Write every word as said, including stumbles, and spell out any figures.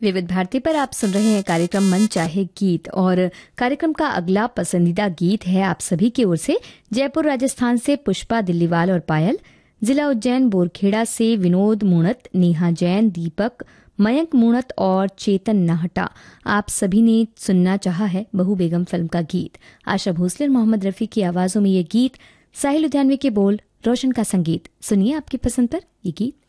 विविध भारती पर आप सुन रहे हैं कार्यक्रम मन चाहे गीत और कार्यक्रम का अगला पसंदीदा गीत है आप सभी की ओर से जयपुर राजस्थान से पुष्पा दिल्लीवाल और पायल, जिला उज्जैन बोरखेड़ा से विनोद मूणत, नेहा जैन, दीपक, मयंक मूणत और चेतन नाहटा। आप सभी ने सुनना चाहा है बहू बेगम फिल्म का गीत। आशा भोसले और मोहम्मद रफी की आवाजों में ये गीत, साहिल लुधियानवी के बोल, रोशन का संगीत। सुनिए आपकी पसंद पर ये गीत।